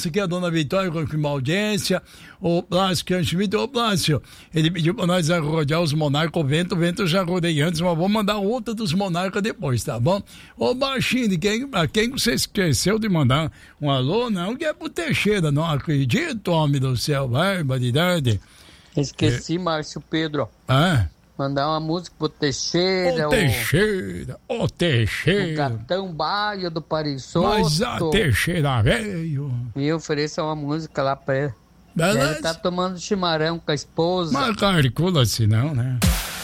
moça aqui, a dona Vitória, com uma audiência, o Plácio, que é Schmidt, ô Plácio, ele pediu pra nós rodear os monarcas, o vento eu já rodei antes, mas vou mandar outra dos monarcas depois, tá bom? Ô Baixinho, a quem você esqueceu de mandar um alô, não, que é pro Teixeira, não acredito, homem do céu, barbaridade. Esqueci, Márcio Pedro. Mandar uma música pro Teixeira. O Teixeira. O Gatão Baio do Parisotto. Mas a Teixeira veio. E ofereça uma música lá pra ele. Ele tá tomando chimarrão com a esposa. Mas calcula-se não, né?